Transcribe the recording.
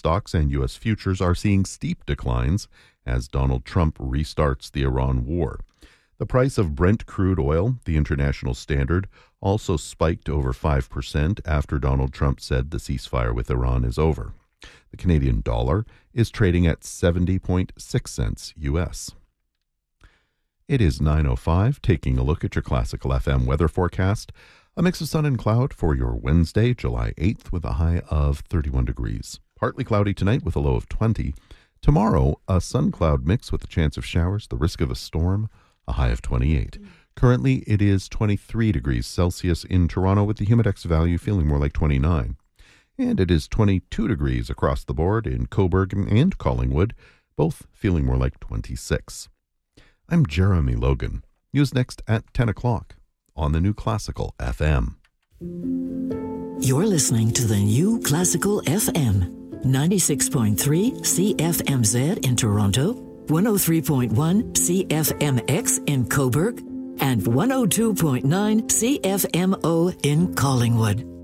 stocks and U.S. futures are seeing steep declines as Donald Trump restarts the Iran war. The price of Brent crude oil, the international standard, also spiked over 5% after Donald Trump said the ceasefire with Iran is over. The Canadian dollar is trading at 70.6 cents U.S. It is 9:05, taking a look at your Classical FM weather forecast. A mix of sun and cloud for your Wednesday, July 8th, with a high of 31 degrees. Partly cloudy tonight with a low of 20. Tomorrow, a sun-cloud mix with a chance of showers, the risk of a storm, a high of 28. Currently, it is 23 degrees Celsius in Toronto with the humidex value feeling more like 29. And it is 22 degrees across the board in Cobourg and Collingwood, both feeling more like 26. I'm Jeremy Logan. News next at 10 o'clock on the New Classical FM. You're listening to the New Classical FM, 96.3 CFMZ in Toronto, 103.1 CFMX in Cobourg, and 102.9 CFMO in Collingwood.